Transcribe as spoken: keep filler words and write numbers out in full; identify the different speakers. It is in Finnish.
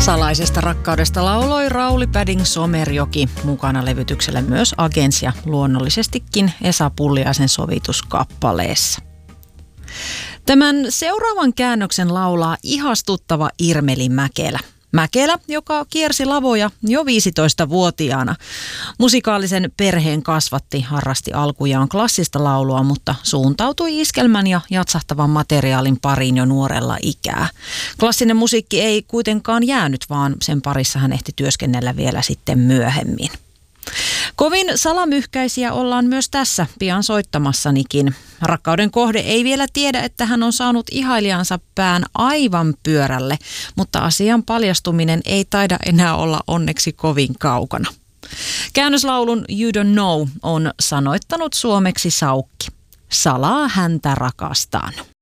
Speaker 1: Salaisesta rakkaudesta lauloi Rauli Padding-Somerjoki, mukana levytyksellä myös Agents ja luonnollisestikin Esa Pulliaisen sovituskappaleessa. Tämän seuraavan käännöksen laulaa ihastuttava Irmeli Mäkelä. Mäkelä, joka kiersi lavoja jo viisitoistavuotiaana. Musikaalisen perheen kasvatti, harrasti alkujaan klassista laulua, mutta suuntautui iskelmän ja jatsahtavan materiaalin pariin jo nuorella ikää. Klassinen musiikki ei kuitenkaan jäänyt, vaan sen parissa hän ehti työskennellä vielä sitten myöhemmin. Kovin salamyhkäisiä ollaan myös tässä pian soittamassanikin. Rakkauden kohde ei vielä tiedä, että hän on saanut ihailijansa pään aivan pyörälle, mutta asian paljastuminen ei taida enää olla onneksi kovin kaukana. Käännöslaulun You Don't Know on sanoittanut suomeksi Saukki. Salaa häntä rakastaan.